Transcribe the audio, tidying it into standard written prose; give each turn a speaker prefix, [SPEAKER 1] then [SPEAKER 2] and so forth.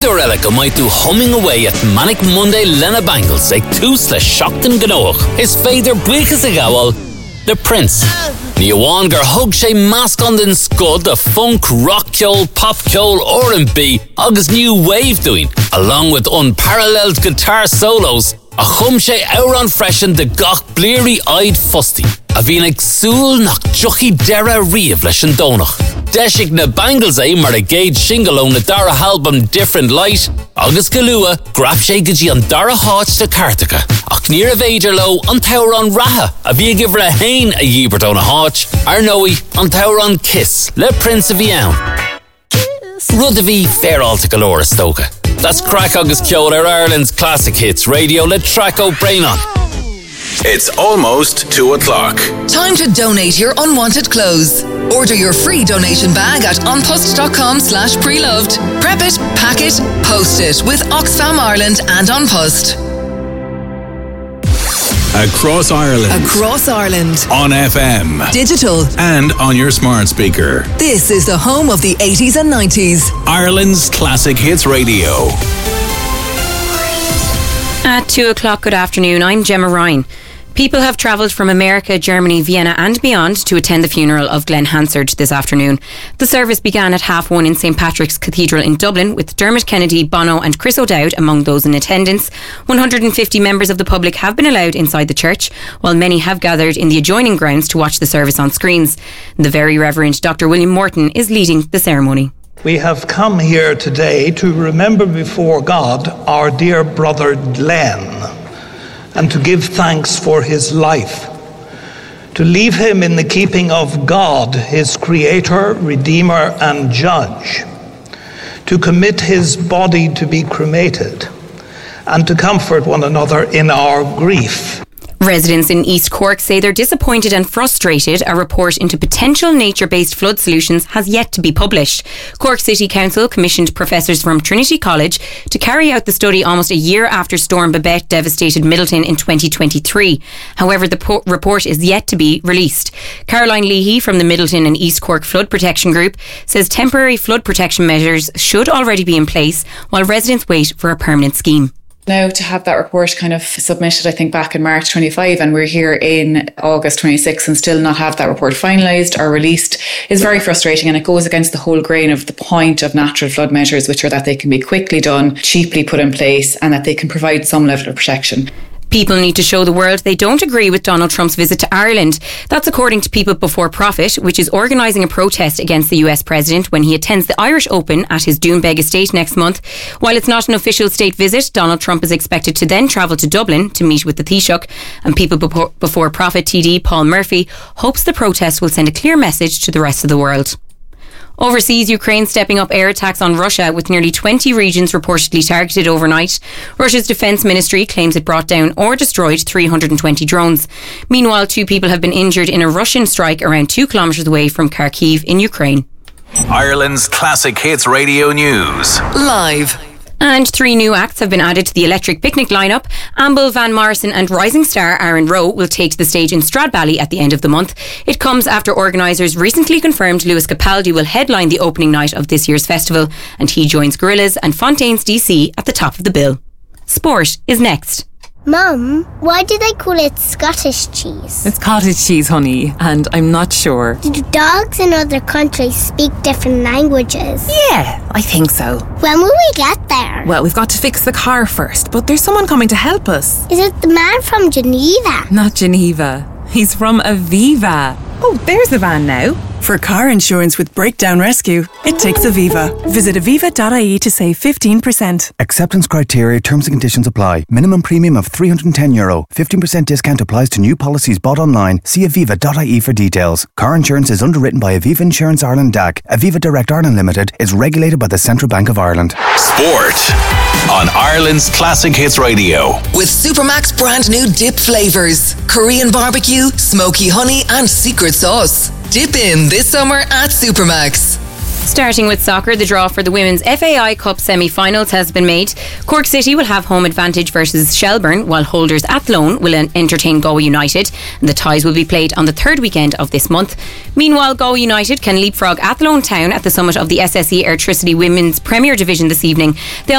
[SPEAKER 1] Orella go might do humming away at Manic Monday Lena Bangles ag tús le seachtain gnoach. Is féidir buchas a gabhal the Prince. Níomháin gur thug sé measc an den scud a funk, rock ceol, pop ceol, R&B agus new wave doing, along with unparalleled guitar solos. A chum sé an freisin de gach bléirí-eyed fustí. A bhín ag súil nach jochi dera riamh leis an dónach. Deisig na Bangles mar a géad single ón na dara album Different Light, agus go lua grab sé go dtí an dara háit de Cartacha. Ach níor a bhéidir lo an tower an ratha, a bhí gibhre a hain a dhíbert ón a háit, ar nóí an tower an Kiss, le Prince a bhí ann. Rud a bhí féráilta go leor a stocha. That's Crack agus Ceol Ireland's Classic Hits Radio. Let Track O'Brien on.
[SPEAKER 2] It's almost 2 o'clock.
[SPEAKER 3] Time to donate your unwanted clothes. Order your free donation bag at onpost.com/preloved. Prep it, pack it, post it with Oxfam Ireland and On Post.
[SPEAKER 2] Across Ireland.
[SPEAKER 3] Across Ireland.
[SPEAKER 2] On FM.
[SPEAKER 3] Digital.
[SPEAKER 2] And on your smart speaker.
[SPEAKER 3] This is the home of the 80s and 90s.
[SPEAKER 2] Ireland's Classic Hits Radio.
[SPEAKER 4] At 2 o'clock, good afternoon. I'm Gemma Ryan. People have travelled from America, Germany, Vienna and beyond to attend the funeral of Glenn Hansard this afternoon. The service began at 1:30 in St Patrick's Cathedral in Dublin, with Dermot Kennedy, Bono and Chris O'Dowd among those in attendance. 150 members of the public have been allowed inside the church, while many have gathered in the adjoining grounds to watch the service on screens. The Very Reverend Dr. William Morton is leading the ceremony.
[SPEAKER 5] We have come here today to remember before God our dear brother Glenn, and to give thanks for his life, to leave him in the keeping of God, his creator, redeemer and judge, to commit his body to be cremated, and to comfort one another in our grief.
[SPEAKER 4] Residents in East Cork say they're disappointed and frustrated. A report into potential nature-based flood solutions has yet to be published. Cork City Council commissioned professors from Trinity College to carry out the study almost a year after Storm Babette devastated Middleton in 2023. However, the report is yet to be released. Caroline Leahy from the Middleton and East Cork Flood Protection Group says temporary flood protection measures should already be in place while residents wait for a permanent scheme.
[SPEAKER 6] Now to have that report kind of submitted, I think back in March 25, and we're here in August 26 and still not have that report finalised or released is very frustrating, and it goes against the whole grain of the point of natural flood measures, which are that they can be quickly done, cheaply put in place, and that they can provide some level of protection.
[SPEAKER 4] People need to show the world they don't agree with Donald Trump's visit to Ireland. That's according to People Before Profit, which is organising a protest against the US President when he attends the Irish Open at his Doonbeg estate next month. While it's not an official state visit, Donald Trump is expected to then travel to Dublin to meet with the Taoiseach. And People Before Profit TD Paul Murphy hopes the protest will send a clear message to the rest of the world. Overseas, Ukraine stepping up air attacks on Russia, with nearly 20 regions reportedly targeted overnight. Russia's defence ministry claims it brought down or destroyed 320 drones. Meanwhile, 2 people have been injured in a Russian strike around 2 kilometres away from Kharkiv in Ukraine.
[SPEAKER 2] Ireland's Classic Hits Radio News.
[SPEAKER 3] Live.
[SPEAKER 4] And 3 new acts have been added to the Electric Picnic lineup. Amble, Van Morrison and rising star Aaron Rowe will take to the stage in Stradbally at the end of the month. It comes after organisers recently confirmed Lewis Capaldi will headline the opening night of this year's festival, and he joins Gorillaz and Fontaines DC at the top of the bill. Sport is next.
[SPEAKER 7] Mum, why do they call it Scottish cheese?
[SPEAKER 8] It's cottage cheese, honey, and I'm not sure.
[SPEAKER 7] Do dogs in other countries speak different languages?
[SPEAKER 8] Yeah, I think so.
[SPEAKER 7] When will we get there?
[SPEAKER 8] Well, we've got to fix the car first, but there's someone coming to help us.
[SPEAKER 7] Is it the man from Geneva?
[SPEAKER 8] Not Geneva. He's from Aviva. Oh, there's the van now.
[SPEAKER 9] For car insurance with breakdown rescue, it takes Aviva. Visit aviva.ie to save 15%.
[SPEAKER 10] Acceptance criteria, terms and conditions apply. Minimum premium of €310. 15% discount applies to new policies bought online. See aviva.ie for details. Car insurance is underwritten by Aviva Insurance Ireland DAC. Aviva Direct Ireland Limited is regulated by the Central Bank of Ireland.
[SPEAKER 2] Sport on Ireland's Classic Hits Radio.
[SPEAKER 3] With Supermax brand new dip flavours. Korean barbecue, smoky honey and secret sauce. Dip in this summer at Supermax.
[SPEAKER 4] Starting with soccer, the draw for the Women's FAI Cup semi-finals has been made. Cork City will have home advantage versus Shelbourne, while holders Athlone will entertain Galway United, and the ties will be played on the 3rd weekend of this month. Meanwhile, Galway United can leapfrog Athlone Town at the summit of the SSE Airtricity Women's Premier Division this evening. They'll